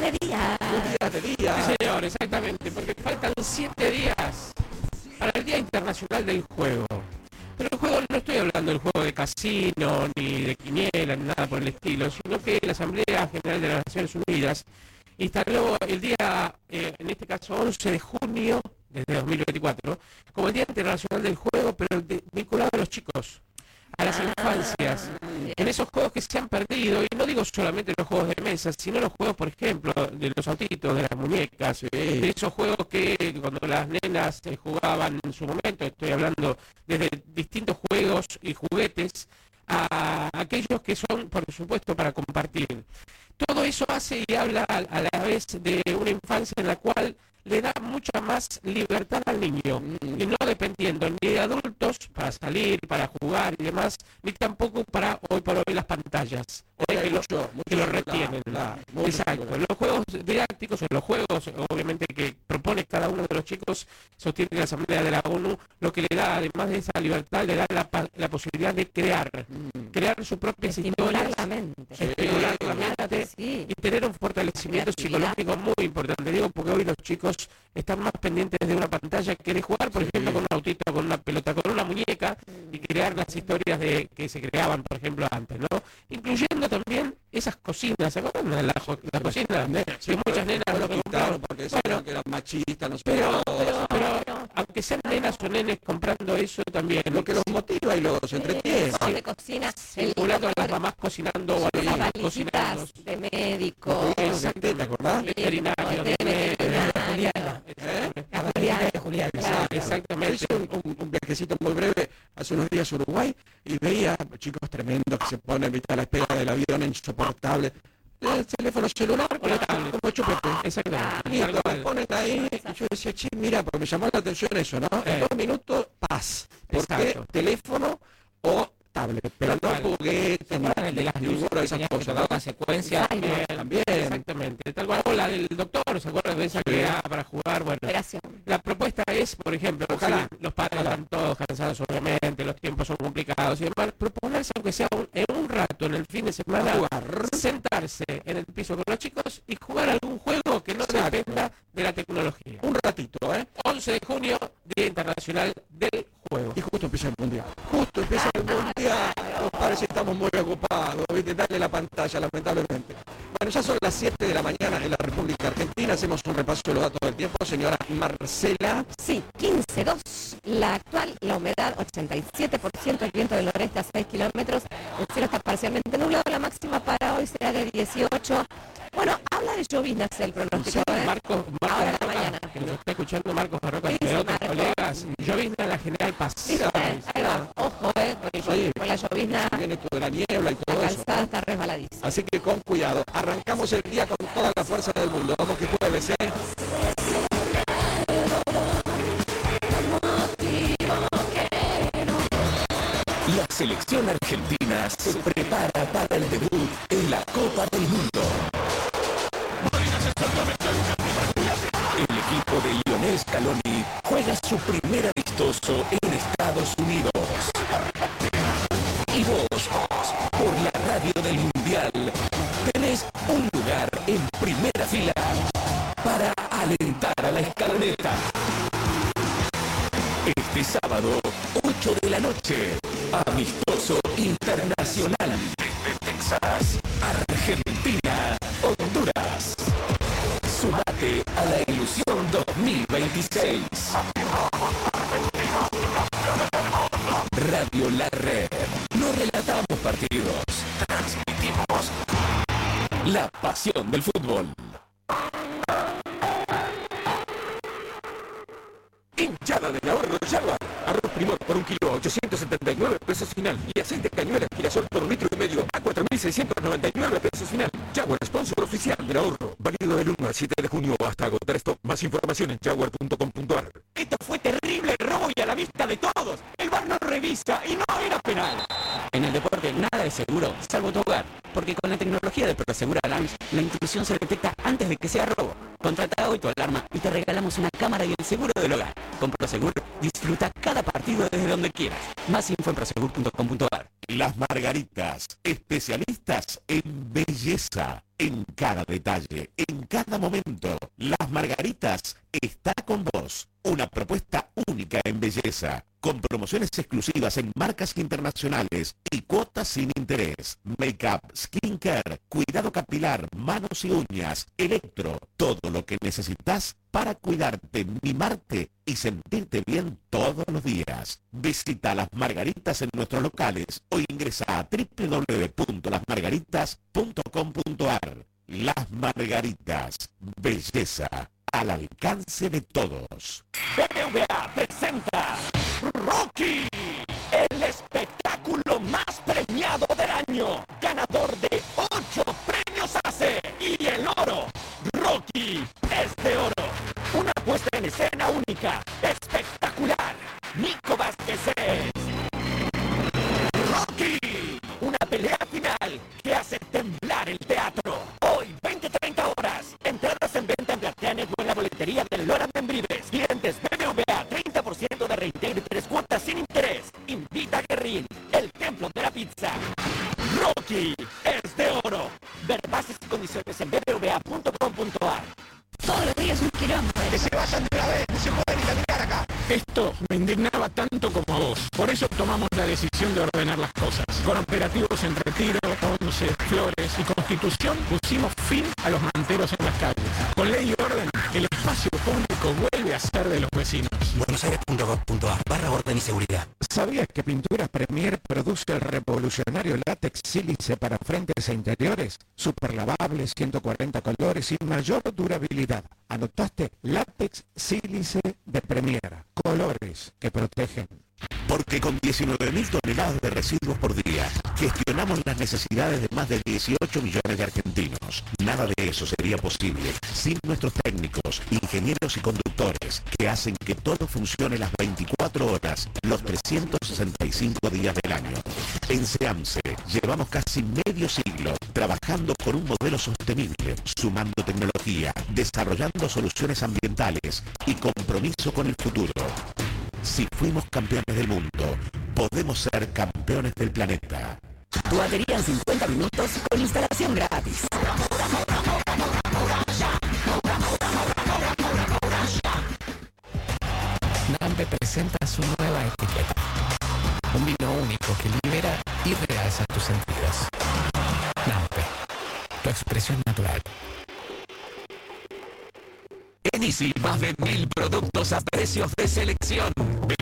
de día. Un día de día. Sí, señor, exactamente, porque faltan 7 días para el Día Internacional del Juego. Pero el juego, no estoy hablando del juego de casino, ni de quiniela, ni nada por el estilo, sino que la Asamblea General de las Naciones Unidas instaló el día, en este caso 11 de junio, desde 2024, como el Día Internacional del Juego, pero vinculado a los chicos, a las infancias, en esos juegos que se han perdido, y no digo solamente los juegos de mesa, sino los juegos, por ejemplo, de los autitos, de las muñecas, de esos juegos que cuando las nenas jugaban en su momento, estoy hablando desde distintos juegos y juguetes, a aquellos que son, por supuesto, para compartir. Todo eso hace y habla a la vez de una infancia en la cual le da mucha más libertad al niño, y no dependiendo ni de adultos para salir, para jugar y demás, ni tampoco para hoy por hoy las pantallas, que lo retienen. Exacto. Los juegos didácticos o los juegos, obviamente, que propone cada uno de los chicos, sostiene la Asamblea de la ONU, lo que le da, además de esa libertad, le da la posibilidad de crear su propia historia, estimular la mente, y tener un fortalecimiento psicológico muy importante. Digo, porque hoy los chicos están más pendientes de una pantalla que de jugar, por ejemplo, con un autito, con una pelota, con una muñeca, y crear las historias que se creaban, por ejemplo, antes, ¿no? Incluyendo también esas cocinas, ¿se acuerdan de las cocinas? Sí, muchas nenas lo quitaron porque decían que eran machistas, no sé. Pero aunque sean nenas o nenes comprando eso también, lo que los motiva y los entretiene. De cocina, estimulando a las mamás cocinando o a los papás cocinando. De médico. ¿Te acordás? Veterinario, de Julián. Exactamente. Hice un viajecito muy breve hace unos días a Uruguay y veía chicos tremendos que se ponen a la espera del avión insoportable. El teléfono celular como chupete. Exactamente. Y lo ponen ahí. Y yo decía, che, mira, porque me llamó la atención eso, ¿no? En 2 minutos, paz. Porque teléfono o tablet, pero no juguetes, el de las luces, esas cosas, la secuencia también. Exactamente. Tal cual la del doctor, ¿se acuerdan de esa que era para jugar? Bueno, la propuesta es, por ejemplo, ojalá los padres están todos cansados, obviamente, los tiempos son complicados y demás, proponerse, aunque sea en un rato, en el fin de semana, sentarse en el piso con los chicos y jugar algún juego que no dependa de la tecnología. Un ratito, 11 de junio, Día Internacional del Juego. Y justo empieza el Mundial. Justo empieza el Mundial. Los padres estamos muy ocupados, ¿viste? Dale la pantalla, lamentablemente. Bueno, ya son las 7 de la mañana en la República Argentina. Hacemos un repaso de los datos del tiempo. Señora Marcela. Sí, 15,2. La actual, la humedad 87%, el viento del noreste a 6 kilómetros. El cielo está parcialmente nublado. La máxima para hoy será de 18. Bueno, habla de lloviznas el pronóstico. Sí, Marcos ahora de la mañana. Que nos está escuchando Marcos Barroca, y otros colegas. Llovizna en la General Paz. Ojo, con la llovizna. Viene toda la niebla y todo eso. La calzada está resbaladísima. Así que con cuidado. Arrancamos el día con toda la fuerza del mundo. Vamos que jueves, La selección argentina se prepara para el debut en la Copa del Mundo. El equipo de Lionel Scaloni juega su primer amistoso en Estados Unidos. Y vos, por la radio del Mundial, tenés un lugar en primera fila para alentar a la escaloneta. Este sábado, 8 de la noche, amistoso internacional desde Texas, Argentina, Honduras. Sumate a la ilusión 2026. Radio La Red. No relatamos partidos, transmitimos la pasión del fútbol. Hinchada del ahorro de Jaguar. Arroz Primor por 1 kilo a 879 pesos final. Y aceite cañuelas girasol por 1,5 litros a 4.699 pesos final. Jaguar, sponsor oficial del ahorro. Válido del 1 al 7 de junio hasta agotar stock. Más información en jaguar.com.ar. Esto fue terrible, robo y a la vista de todos. El VAR no revisa y no era penal. En el deporte nada es seguro, salvo tu hogar. Porque con la tecnología de Prosegur Alarms, la intrusión se detecta antes de que sea robo. Contrata hoy tu alarma y te regalamos una cámara y el seguro del hogar. Con Prosegur, disfruta cada parte partido desde donde quieras. Más info en prosegur.com.ar. Las Margaritas, especialistas en belleza, en cada detalle, en cada momento. Las Margaritas está con vos. Una propuesta única en belleza, con promociones exclusivas en marcas internacionales y cuotas sin interés. Make-up, skincare, cuidado capilar, manos y uñas, electro, todo lo que necesitas para cuidarte, mimarte y sentirte bien todos los días. Visita Las Margaritas en nuestros locales o ingresa a www.lasmargaritas.com.ar. Las Margaritas, belleza al alcance de todos. BBVA presenta Rocky, el espectáculo más premiado del año, ganador de 8 premios ACE y el oro. Rocky es de oro, una puesta en escena única, espectacular. Nico Vázquez es Rocky, una pelea final que hace temblar el teatro. Hoy, 20-30 horas, entradas en venta en Plateanet o en la boletería del Lora Membrives. Clientes BBVA, 30% de reintegro y 3 cuotas sin interés. Invita a Guerrín, el templo de la pizza. Rocky es de oro. Ver bases y condiciones en bbva.com.ar. Todos los días un quilombo. Que se vayan de una vez, no se pueden ir a mirar acá. Esto me indignaba tanto como a vos. Por eso tomamos la decisión de ordenar las cosas. Con operativos en Retiro, Once, Flores y Constitución pusimos fin a los manteros en las calles. Con ley y orden, el espacio público vuelve a ser de los vecinos. buenosaires.gov.ar/orden y seguridad. ¿Sabías que Pinturas Premier produce el revolucionario látex sílice para frentes e interiores? Super lavable, 140 colores y mayor durabilidad. ¿Anotaste? Látex sílice de Premier. Colores que protegen. Porque con 19.000 toneladas de residuos por día, gestionamos las necesidades de más de 18 millones de argentinos. Nada de eso sería posible sin nuestros técnicos, ingenieros y conductores que hacen que todo funcione las 24 horas, los 365 días del año. En SEAMSE llevamos casi medio siglo trabajando con un modelo sostenible, sumando tecnología, desarrollando soluciones ambientales y compromiso con el futuro. Si fuimos campeones del mundo, podemos ser campeones del planeta. Tu batería en 50 minutos con instalación gratis. Nampe presenta su nueva etiqueta. Un vino único que libera y realza tus sentidos. Nampe, tu expresión natural. En Easy, más de 1000 productos a precios de selección.